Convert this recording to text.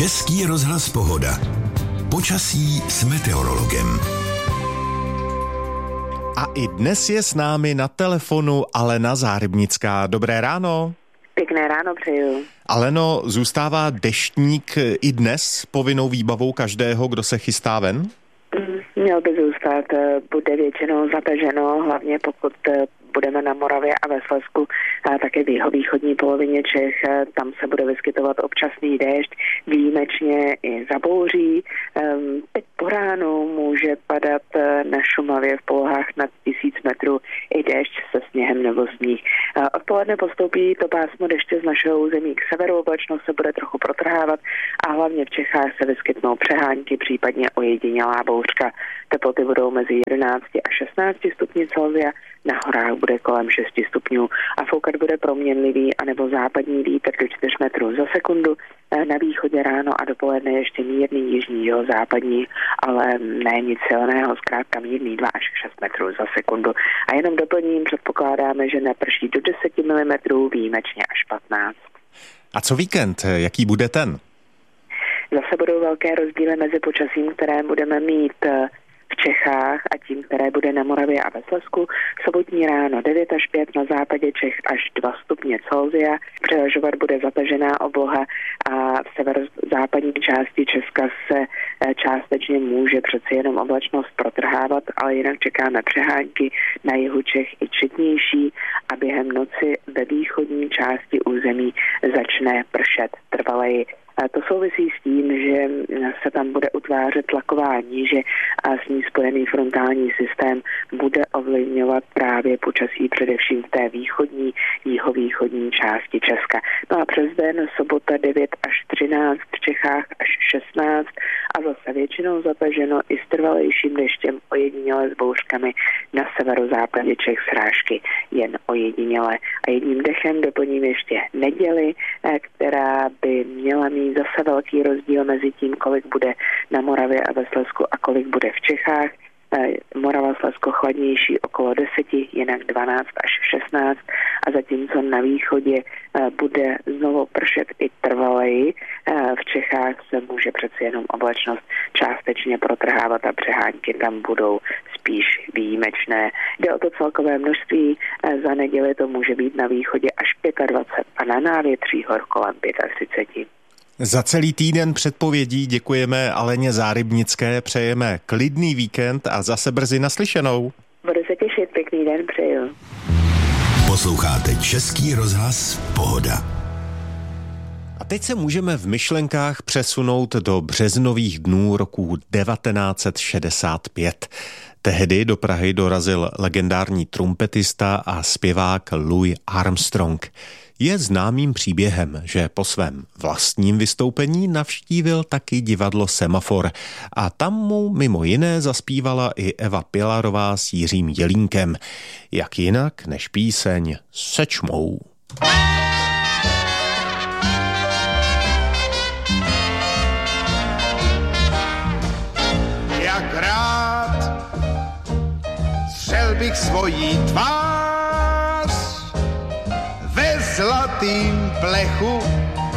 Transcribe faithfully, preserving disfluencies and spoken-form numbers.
Český rozhlas Pohoda. Počasí s meteorologem. A i dnes je s námi na telefonu Alena Zárybnická. Dobré ráno. Pěkné ráno přeju. Aleno, zůstává deštník i dnes povinnou výbavou každého, kdo se chystá ven? Měl by zůstat, bude většinou zataženo, hlavně pokud budeme na Moravě a ve Slezsku, a také v jihovýchodní polovině Čech, tam se bude vyskytovat občasný déšť, výjimečně i zabouří. Teď po ránu může padat na Šumavě v polohách nad tisíc metrů i déšť se sněhem nebo sníh. Odpoledne postoupí to pásmo deště z našeho území k severu, oblačnost se bude trochu protrhávat a hlavně v Čechách se vyskytnou přehánky, případně ojedinělá bouřka. Teploty budou mezi jedenácti a šestnácti stupni Celsia, na horách bude kolem šesti stupňů a foukat bude proměnlivý anebo západní vítr do čtyř metrů za sekundu. Na východě ráno a dopoledne ještě mírný jižní západní, ale ne nic silného, zkrátka mírný dva až šest metrů za sekundu. A jenom doplním, předpokládáme, že neprší do deseti milimetrů, výjimečně až patnáct. A co víkend? Jaký bude ten? Zase budou velké rozdíly mezi počasím, které budeme mít v Čechách a tím, které bude na Moravě a ve Slezsku. Sobotní ráno devět až pět, na západě Čech až dva stupně Celsia. Převažovat bude zatažená obloha a v severozápadní části Česka se částečně může přeci jenom oblačnost protrhávat, ale jinak čekáme přehánky, na jihu Čech i četnější a během noci ve východní části území začne pršet trvaleji. A to souvisí s tím, že se tam bude utvářet tlaková níže a s ní spojený frontální systém bude ovlivňovat právě počasí především v té východní, jihovýchodní části Česka. No a přes den sobota devět až třináct, v Čechách až šestnáct a zase většinou zataženo i s trvalejším deštěm, ojediněle s bouřkami, na severozápadě Čech srážky jen ojediněle. A jedním dechem doplním ještě neděli, která by měla mít zase velký rozdíl mezi tím, kolik bude na Moravě a ve Slezsku a kolik bude v Čechách. Morava, Slezsko chladnější okolo deseti, jinak dvanáct až šestnáct a zatímco na východě bude znovu pršet i trvaleji, v Čechách se může přeci jenom oblačnost částečně protrhávat a přehánky tam budou spíš výjimečné. Jde o to celkové množství, za neděli to může být na východě až dvacet pět a na návětří hor kolem třicet pět. Za celý týden předpovědí děkujeme Aleně Zárybnické, přejeme klidný víkend a zase brzy naslyšenou. Budu se těšit, pěkný den přeju. Posloucháte Český rozhlas Pohoda. A teď se můžeme v myšlenkách přesunout do březnových dnů roku devatenáct set šedesát pět. Tehdy do Prahy dorazil legendární trumpetista a zpěvák Louis Armstrong. Je známým příběhem, že po svém vlastním vystoupení navštívil taky divadlo Semafor a tam mu mimo jiné zaspívala i Eva Pilarová s Jiřím Jelínkem. Jak jinak než píseň Se čmou. Jak rád střel bych svojí tvář ve zlatým plechu